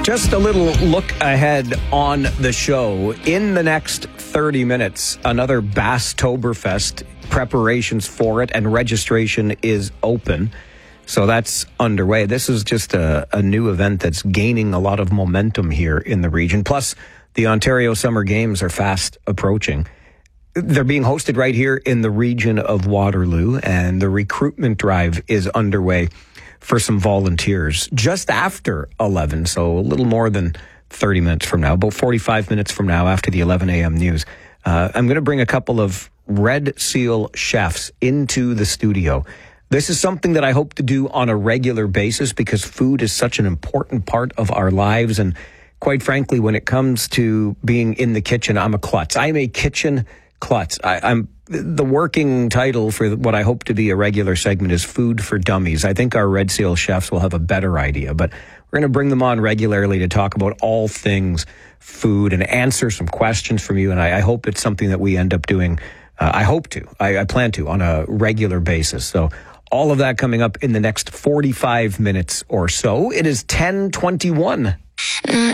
Just a little look ahead on the show. In the next 30 minutes, another Basstoberfest. Preparations for it and registration is open. So that's underway. This is just a new event that's gaining a lot of momentum here in the region. Plus, the Ontario Summer Games are fast approaching. They're being hosted right here in the region of Waterloo, and the recruitment drive is underway for some volunteers just after 11, so a little more than 30 minutes from now, about 45 minutes from now after the 11 a.m. news. I'm going to bring a couple of Red Seal chefs into the studio. This is something that I hope to do on a regular basis because food is such an important part of our lives. And quite frankly, when it comes to being in the kitchen, I'm a klutz. I'm a kitchen klutz. I'm the working title for what I hope to be a regular segment is Food for Dummies. I think our Red Seal chefs will have a better idea, but we're going to bring them on regularly to talk about all things food and answer some questions from you. And I hope it's something that we end up doing. I plan to on a regular basis. So all of that coming up in the next 45 minutes or so. It is 10:21.